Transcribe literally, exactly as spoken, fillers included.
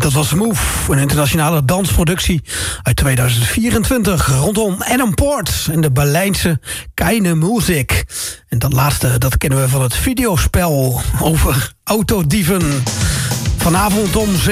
Dat was Move, een internationale dansproductie uit tweeduizend vierentwintig rondom Adam Port en de Berlijnse Keine Musik. En dat laatste, dat kennen we van het videospel over autodieven. Vanavond om